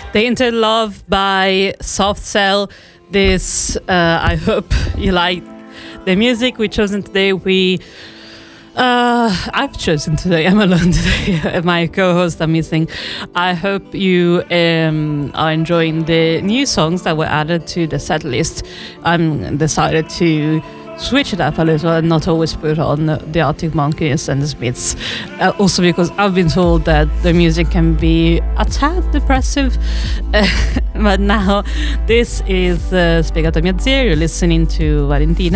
Tainted Love by Soft Cell. This, I hope you like the music we chosen today. I've chosen today. I'm alone today. My co-host, I'm missing. I hope you are enjoying the new songs that were added to the set list. I'm decided to switch it up a little and not always put on the Arctic Monkeys and the Smiths. Also because I've been told that the music can be a tad depressive. But now this is Spiegato mia zia. You're listening to Valentina.